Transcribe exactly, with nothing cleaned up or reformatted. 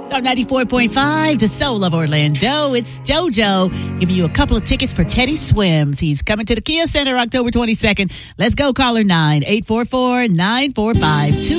Star ninety-four point five, the soul of Orlando. It's JoJo giving you a couple of tickets for Teddy Swims. He's coming to the Kia Center October twenty-second. Let's go, caller nine eight four four, nine four five, two